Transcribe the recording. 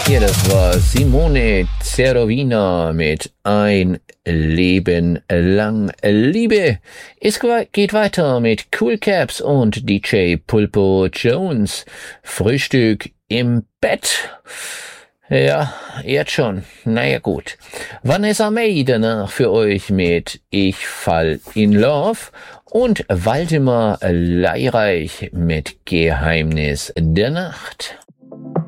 Ja, das war Simone Zerovina mit Ein Leben lang Liebe. Es geht weiter mit Cool Caps und DJ Pulpo Jones. Frühstück im Bett. Ja, jetzt schon. Naja, gut. Vanessa May danach für euch mit Ich fall in Love und Waldemar Leireich mit Geheimnis der Nacht.